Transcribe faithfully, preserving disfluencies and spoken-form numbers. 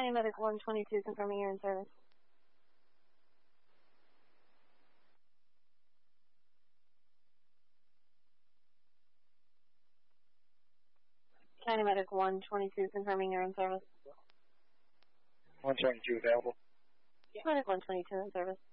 County Medic one twenty-two confirming you're in service. County Medic one twenty-two confirming you're in service. one twenty-two available. Medic one twenty-two in service.